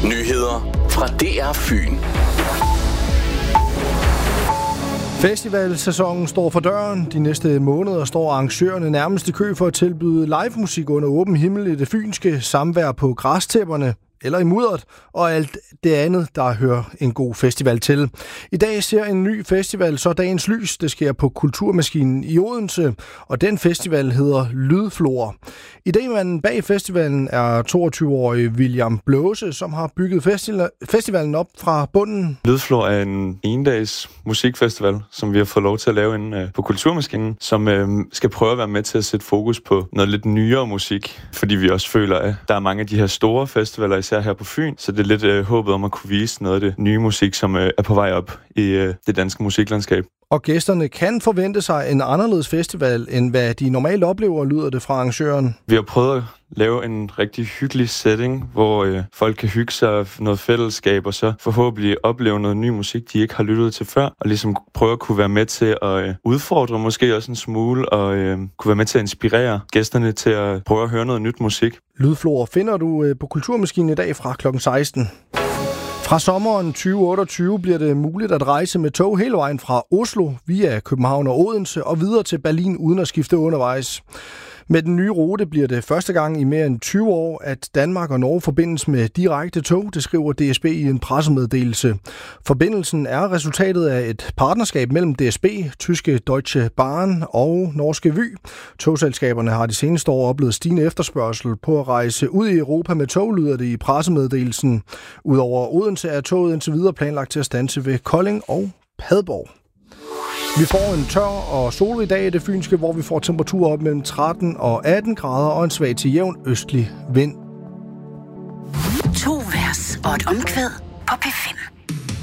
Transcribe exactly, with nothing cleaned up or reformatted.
Nyheder fra D R Fyn. Festivalsæsonen står for døren. De næste måneder står arrangørerne nærmest i kø for at tilbyde livemusik under åben himmel i det fynske, samvær på græstæpperne eller i mudderet, og alt det andet, der hører en god festival til. I dag ser en ny festival så dagens lys. Det sker på Kulturmaskinen i Odense, og den festival hedder Lydflor. Idémanden bag festivalen er toogtyve-årige William Blåse, som har bygget festivalen op fra bunden. Lydflor er en endags musikfestival, som vi har fået lov til at lave inde på Kulturmaskinen, som øh, skal prøve at være med til at sætte fokus på noget lidt nyere musik, fordi vi også føler, at der er mange af de her store festivaler, især her på Fyn, så det er lidt øh, håbet om at kunne vise noget af det nye musik, som øh, er på vej op i øh, det danske musiklandskab. Og gæsterne kan forvente sig en anderledes festival, end hvad de normalt oplever, lyder det fra arrangøren. Vi har prøvet at lave en rigtig hyggelig setting, hvor øh, folk kan hygge sig noget fællesskab, og så forhåbentlig opleve noget ny musik, de ikke har lyttet til før, og ligesom prøve at kunne være med til at øh, udfordre måske også en smule, og øh, kunne være med til at inspirere gæsterne til at prøve at høre noget nyt musik. Lydflor finder du øh, på Kulturmaskinen i dag fra klokken seksten. Fra sommeren tyve otteogtyve bliver det muligt at rejse med tog hele vejen fra Oslo via København og Odense og videre til Berlin uden at skifte undervejs. Med den nye rute bliver det første gang i mere end tyve år, at Danmark og Norge forbindes med direkte tog, det skriver D S B i en pressemeddelelse. Forbindelsen er resultatet af et partnerskab mellem D S B, tyske Deutsche Bahn og norske Vy. Togselskaberne har de seneste år oplevet stigende efterspørgsel på at rejse ud i Europa med tog, lyder det i pressemeddelelsen. Udover Odense er toget indtil videre planlagt til at standse ved Kolding og Padborg. Vi får en tør og solrig dag i det fynske, hvor vi får temperaturer op mellem tretten og atten grader og en svag til jævn østlig vind. To vers og et omkvæd på P fem.